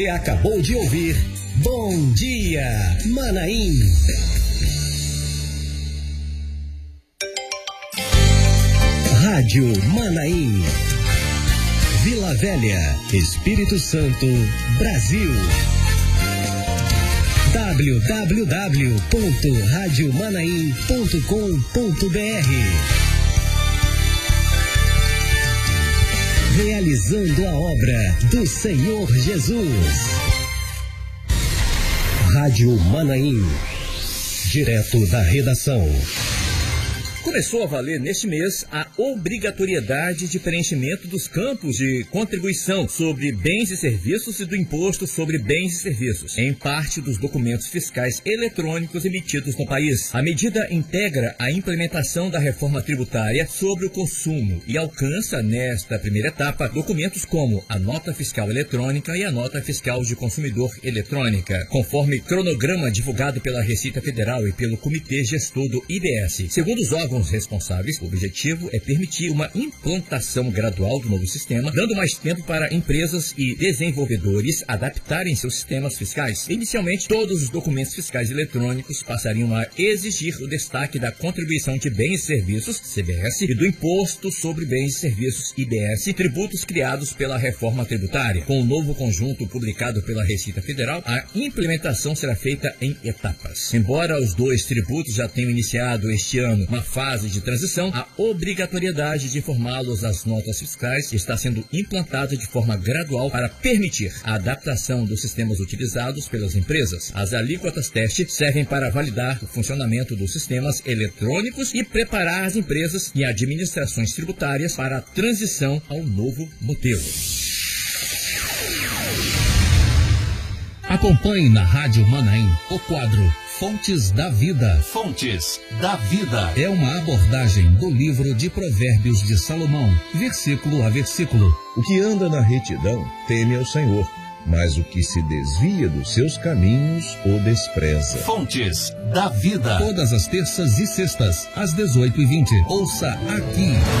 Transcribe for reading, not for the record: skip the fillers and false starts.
Você acabou de ouvir Bom Dia Manaim. Rádio Manaim. Vila Velha, Espírito Santo, Brasil. www.radiomanaim.com.br. Realizando a obra do Senhor Jesus. Rádio Manaim, direto da redação. Começou a valer neste mês a obrigatoriedade de preenchimento dos campos de contribuição sobre bens e serviços e do imposto sobre bens e serviços em parte dos documentos fiscais eletrônicos emitidos no país. A medida integra a implementação da reforma tributária sobre o consumo e alcança, nesta primeira etapa, documentos como a nota fiscal eletrônica e a nota fiscal de consumidor eletrônica, conforme cronograma divulgado pela Receita Federal e pelo Comitê Gestor do IBS. Segundo os órgãos responsáveis, o objetivo é permitir uma implantação gradual do novo sistema, dando mais tempo para empresas e desenvolvedores adaptarem seus sistemas fiscais. Inicialmente, todos os documentos fiscais eletrônicos passariam a exigir o destaque da contribuição de bens e serviços, CBS, e do imposto sobre bens e serviços, IBS, tributos criados pela reforma tributária. Com o novo conjunto publicado pela Receita Federal, a implementação será feita em etapas. Embora os dois tributos já tenham iniciado este ano uma fase de transição, a obrigatoriedade de informá-los às notas fiscais está sendo implantada de forma gradual para permitir a adaptação dos sistemas utilizados pelas empresas. As alíquotas teste servem para validar o funcionamento dos sistemas eletrônicos e preparar as empresas e administrações tributárias para a transição ao novo modelo. Acompanhe na Rádio Manaim o quadro Fontes da Vida. Fontes da Vida É uma abordagem do livro de Provérbios de Salomão, versículo a versículo. O que anda na retidão teme ao Senhor, mas o que se desvia dos seus caminhos o despreza. Fontes da Vida. Todas as terças e sextas, às 18h20. Ouça aqui.